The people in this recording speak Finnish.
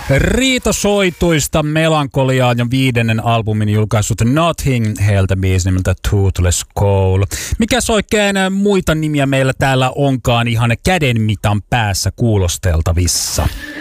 Riitosoituista melankoliaa ja 5. albumin julkaissut Nothing, heiltä biisi nimeltä Toothless Coal. Mikäs oikein muita nimiä meillä täällä onkaan ihan käden mitan päässä kuulosteltavissa?